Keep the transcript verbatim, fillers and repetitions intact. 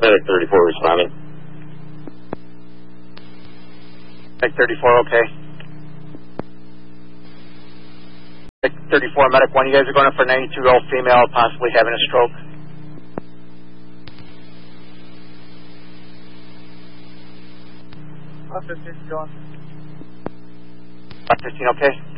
Medic thirty-four responding. Medic thirty-four, okay. Medic thirty-four, Medic one, you guys are going up for a ninety-two-year-old female possibly having a stroke. five fifteen, going. five fifteen, okay.